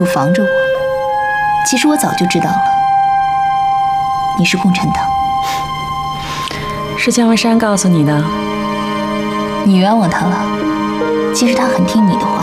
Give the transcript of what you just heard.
就防着我。其实我早就知道了，你是共产党。 是姜文山告诉你的？ 你冤枉他了，其实他很听你的话。